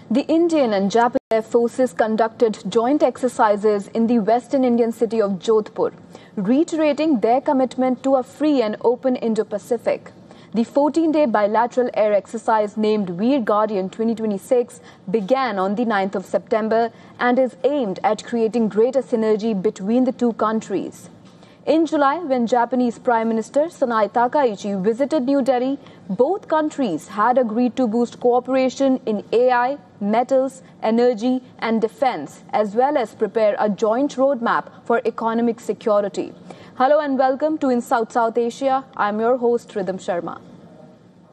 The Indian and Japanese Air Forces conducted joint exercises in the western Indian city of Jodhpur, reiterating their commitment to a free and open Indo-Pacific. The 14-day bilateral air exercise named Veer Guardian 2026 began on the 9th of September and is aimed at creating greater synergy between the two countries. In July, when Japanese Prime Minister Sanai Takaichi visited New Delhi, both countries had agreed to boost cooperation in AI, metals, energy and defense, as well as prepare a joint roadmap for economic security. Hello and welcome to In South Asia. I'm your host Rhythm Sharma.